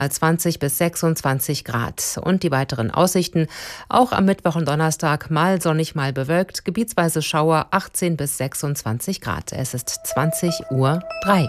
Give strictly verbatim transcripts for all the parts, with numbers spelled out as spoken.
zwanzig bis sechsundzwanzig Grad. Und die weiteren Aussichten: auch am Mittwoch und Donnerstag mal sonnig, mal bewölkt, gebietsweise Schauer, achtzehn bis sechsundzwanzig Grad. Es ist zwanzig Uhr drei.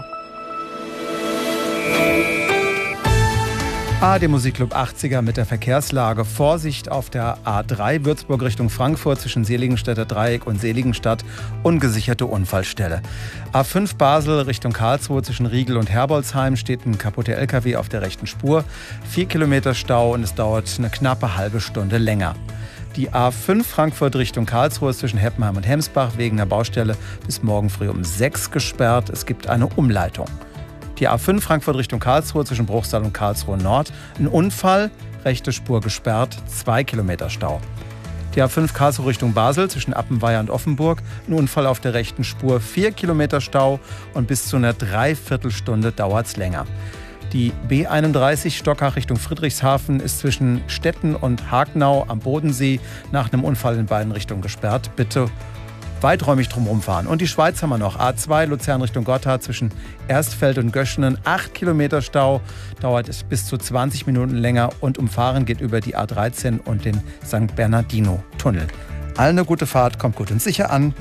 A R D Musikclub achtziger mit der Verkehrslage. Vorsicht auf der A drei Würzburg Richtung Frankfurt zwischen Seligenstädter Dreieck und Seligenstadt. Ungesicherte Unfallstelle. A fünf Basel Richtung Karlsruhe zwischen Riegel und Herbolzheim steht ein kaputter L K W auf der rechten Spur. Vier Kilometer Stau und es dauert eine knappe halbe Stunde länger. Die A fünf Frankfurt Richtung Karlsruhe ist zwischen Heppenheim und Hemsbach wegen der Baustelle bis morgen früh um sechs gesperrt. Es gibt eine Umleitung. Die A fünf Frankfurt Richtung Karlsruhe zwischen Bruchsal und Karlsruhe Nord. Ein Unfall, rechte Spur gesperrt, zwei Kilometer Stau. Die A fünf Karlsruhe Richtung Basel zwischen Appenweier und Offenburg. Ein Unfall auf der rechten Spur, vier Kilometer Stau und bis zu einer Dreiviertelstunde dauert es länger. Die B einunddreißig Stockach Richtung Friedrichshafen ist zwischen Stetten und Hagenau am Bodensee nach einem Unfall in beiden Richtungen gesperrt. Bitte weiträumig drumherum fahren. Und die Schweiz haben wir noch. A zwei Luzern Richtung Gotthard zwischen Erstfeld und Göschenen. acht Kilometer Stau, dauert es bis zu zwanzig Minuten länger. Und umfahren geht über die A dreizehn und den Sankt Bernardino-Tunnel. Allen eine gute Fahrt, kommt gut und sicher an.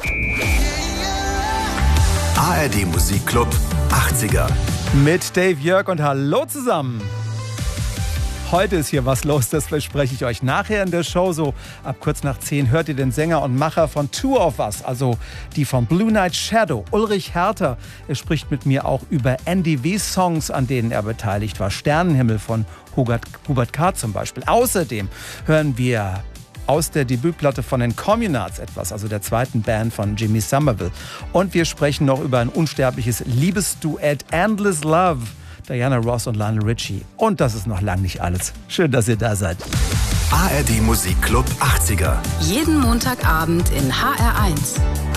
A R D Musikclub achtziger. Mit Dave Jörg und hallo zusammen. Heute ist hier was los, das verspreche ich euch. Nachher in der Show, so ab kurz nach zehn, hört ihr den Sänger und Macher von Two of Us, also die von Blue Night Shadow, Ulrich Herter. Er spricht mit mir auch über N D W-Songs, an denen er beteiligt war. Sternenhimmel von Hubert, Hubert K. zum Beispiel. Außerdem hören wir aus der Debütplatte von den Communards etwas, also der zweiten Band von Jimmy Somerville. Und wir sprechen noch über ein unsterbliches Liebesduett, Endless Love, Diana Ross und Lionel Richie. Und das ist noch lang nicht alles. Schön, dass ihr da seid. A R D Musikclub achtziger. Jeden Montagabend in H R eins.